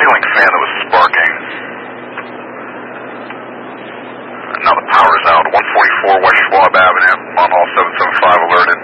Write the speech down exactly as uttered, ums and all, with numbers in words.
ceiling fan that was sparking. Now the power's out. one forty-four West Schwab Avenue. On all seven seven five alerted.